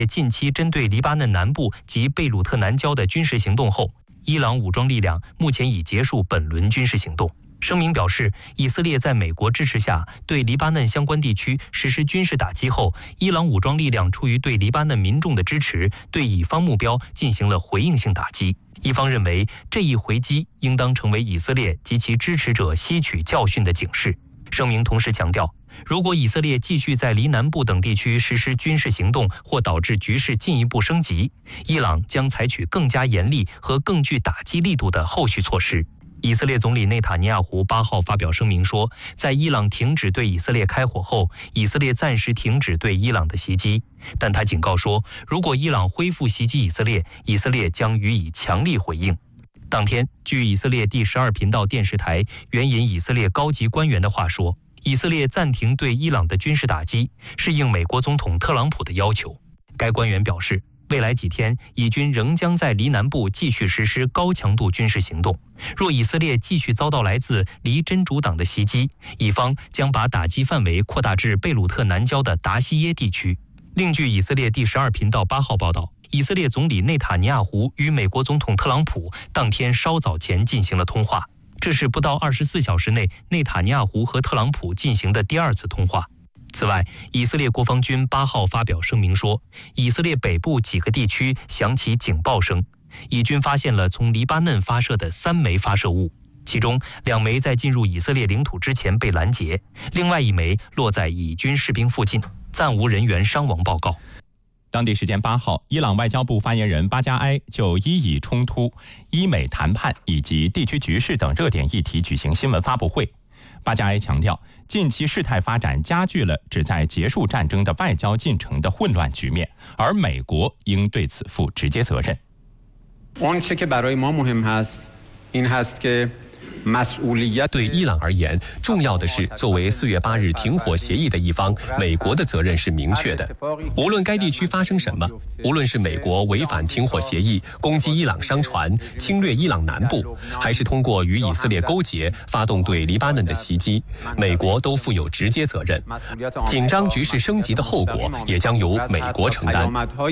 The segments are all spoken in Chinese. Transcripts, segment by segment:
近期针对黎巴嫩南部及贝鲁特南郊的军事行动后，伊朗武装力量目前已结束本轮军事行动。声明表示，以色列在美国支持下对黎巴嫩相关地区实施军事打击后，伊朗武装力量出于对黎巴嫩民众的支持，对以方目标进行了回应性打击。一方认为，这一回击应当成为以色列及其支持者吸取教训的警示。声明同时强调，如果以色列继续在黎南部等地区实施军事行动，或导致局势进一步升级，伊朗将采取更加严厉和更具打击力度的后续措施。以色列总理内塔尼亚胡8号发表声明说，在伊朗停止对以色列开火后，以色列暂时停止对伊朗的袭击，但他警告说，如果伊朗恢复袭击以色列，以色列将予以强力回应。当天，据以色列第12频道电视台援引以色列高级官员的话说，以色列暂停对伊朗的军事打击，是应美国总统特朗普的要求。该官员表示，未来几天，以军仍将在黎南部继续实施高强度军事行动。若以色列继续遭到来自黎真主党的袭击，以方将把打击范围扩大至贝鲁特南郊的达西耶地区。另据以色列第12频道8号报道，以色列总理内塔尼亚胡与美国总统特朗普当天稍早前进行了通话，这是不到24小时内内塔尼亚胡和特朗普进行的第2次通话。此外，以色列国防军8号发表声明说，以色列北部几个地区响起警报声，以军发现了从黎巴嫩发射的3枚发射物，其中2枚在进入以色列领土之前被拦截，另外1枚落在以军士兵附近，暂无人员伤亡报告。 当地时间8号，伊朗外交部发言人巴加埃就伊以冲突、伊美谈判以及地区局势等热点议题举行新闻发布会。巴加埃强调，近期事态发展加剧了旨在结束战争的外交进程的混乱局面，而美国应对此负直接责任。 对伊朗而言，重要的是，作为4月8日停火协议的一方，美国的责任是明确的。无论该地区发生什么，无论是美国违反停火协议，攻击伊朗商船，侵略伊朗南部，还是通过与以色列勾结，发动对黎巴嫩的袭击，美国都负有直接责任。紧张局势升级的后果，也将由美国承担。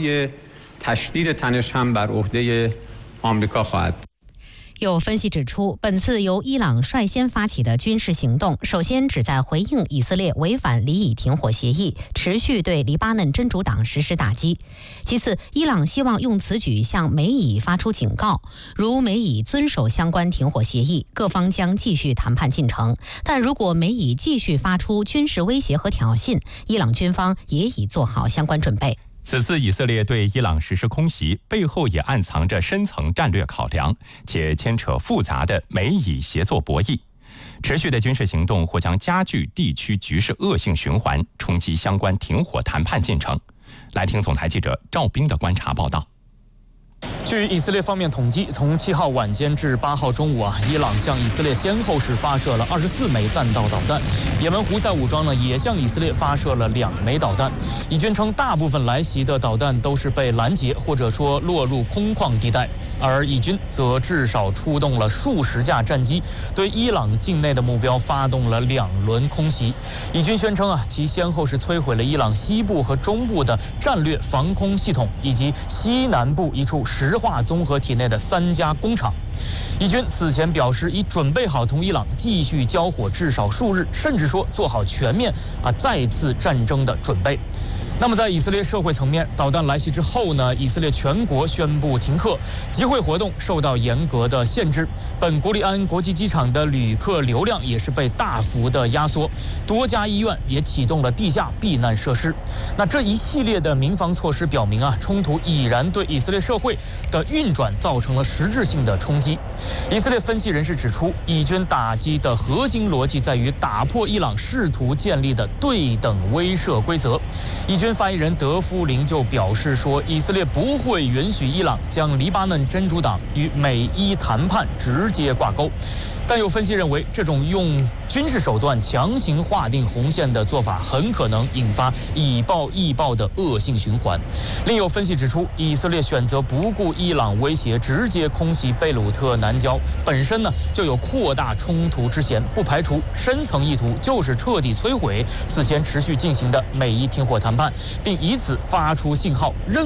有分析指出，本次由伊朗率先发起的军事行动，首先旨在回应以色列违反黎以停火协议，持续对黎巴嫩真主党实施打击；其次，伊朗希望用此举向美以发出警告，如美以遵守相关停火协议，各方将继续谈判进程；但如果美以继续发出军事威胁和挑衅，伊朗军方也已做好相关准备。 此次以色列对伊朗实施空袭，背后也暗藏着深层战略考量，且牵扯复杂的美以协作博弈。持续的军事行动或将加剧地区局势恶性循环，冲击相关停火谈判进程。来听总台记者赵斌的观察报道。 据以色列方面统计，从7号晚间至8号中午伊朗向以色列先后是发射了24枚弹道导弹，也门胡塞武装也向以色列发射了2枚导弹。以军称，大部分来袭的导弹都是被拦截，或者说落入空旷地带。而以军则至少出动了数十架战机，对伊朗境内的目标发动了2轮空袭。以军宣称其先后是摧毁了伊朗西部和中部的战略防空系统，以及西南部一处石化综合体内的3家工厂。以军此前表示，已准备好同伊朗继续交火至少数日，甚至说做好全面再次战争的准备。那么在以色列社会层面，导弹来袭之后呢，以色列全国宣布停课，集会活动受到严格的限制。本古里安国际机场的旅客流量也是被大幅的压缩，多家医院也启动了地下避难设施。那这一系列的民防措施表明冲突已然对以色列社会的运转造成了实质性的冲击。以色列分析人士指出，以军打击的核心逻辑在于打破伊朗试图建立的对等威慑规则。以军发言人德夫林就表示说，以色列不会允许伊朗将黎巴嫩真主党与美伊谈判直接挂钩。但有分析认为，这种用军事手段强行划定红线的做法，很可能引发以暴易暴的恶性循环。另有分析指出，以色列选择不顾伊朗威胁，直接空袭贝鲁特南郊，本身呢就有扩大冲突之嫌，不排除深层意图就是彻底摧毁此前持续进行的美伊停火谈判，并以此发出信号，